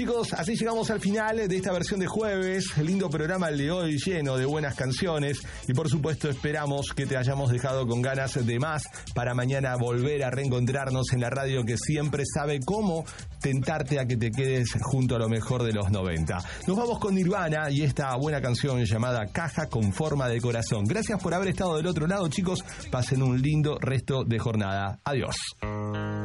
Chicos, así llegamos al final de esta versión de jueves. Lindo programa el de hoy, lleno de buenas canciones. Y por supuesto esperamos que te hayamos dejado con ganas de más para mañana volver a reencontrarnos en la radio que siempre sabe cómo tentarte a que te quedes junto a lo mejor de los 90. Nos vamos con Nirvana y esta buena canción llamada Caja con forma de corazón. Gracias por haber estado del otro lado, chicos. Pasen un lindo resto de jornada. Adiós.